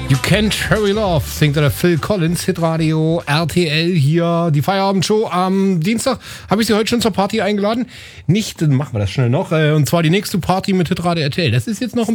You Can't Hurry Love, singt der Phil Collins, Hitradio RTL hier, die Feierabendshow am Dienstag. Habe ich Sie heute schon zur Party eingeladen? Nicht, dann machen wir das schnell noch. Und zwar die nächste Party mit Hitradio RTL. Das ist jetzt noch ein